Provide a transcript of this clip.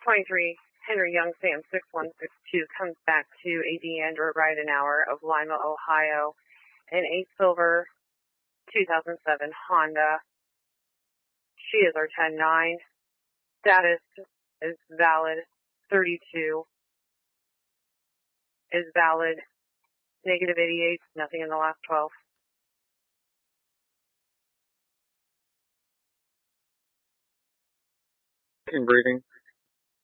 23, Henry Young Sam 6162 comes back to AD Andrew Ride an Hour of Lima, Ohio, in a silver 2007 Honda. She is our 10-9. Status is valid. 32 is valid. Negative 88, nothing in the last 12. In breathing.